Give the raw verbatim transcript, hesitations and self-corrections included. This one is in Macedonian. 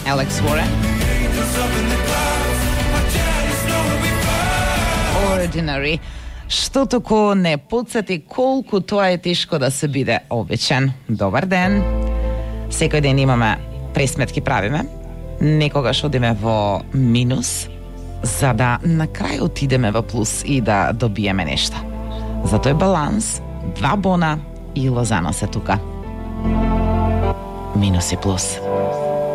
Алекс Уорен. Ordinary. Што току не подсети колку тоа е тешко да се биде обичен. Добар ден. Секој ден имаме пресметки правиме. Некогаш одиме во минус, за да на крај отидеме во плюс и да добиеме нешто. Затоа е баланс, два бона и Лозано се тука. Минус и плюс.